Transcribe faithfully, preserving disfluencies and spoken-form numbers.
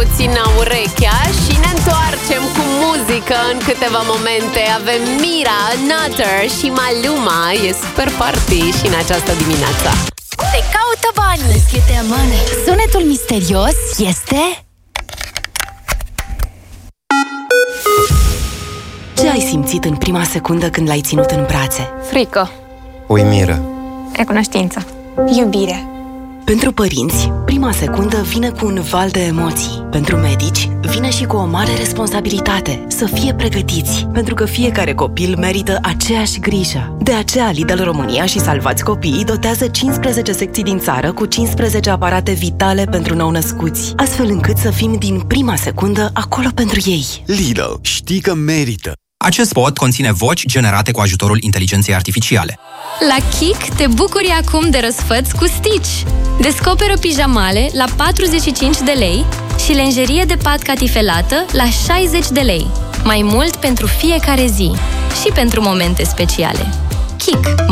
puțin urechea și ne întoarcem cu muzică în câteva momente. Avem Mira, Nutter și Maluma. E super party și în această dimineață. Te caută banii. Sunetul misterios este... Ce ai simțit în prima secundă când l-ai ținut în brațe? Frică. Uimire. Recunoștință. Iubire. Pentru părinți, prima secundă vine cu un val de emoții. Pentru medici, vine și cu o mare responsabilitate, să fie pregătiți, pentru că fiecare copil merită aceeași grijă. De aceea, Lidl România și Salvați Copiii dotează cincisprezece secții din țară cu cincisprezece aparate vitale pentru nou-născuți, astfel încât să fim din prima secundă acolo pentru ei. Lidl, știi că merită! Acest spot conține voci generate cu ajutorul inteligenței artificiale. La Kik te bucuri acum de răsfăți cu Stitch. Descoperă pijamale la patruzeci și cinci de lei și lenjerie de pat catifelată la șaizeci de lei. Mai mult pentru fiecare zi și pentru momente speciale. Kik.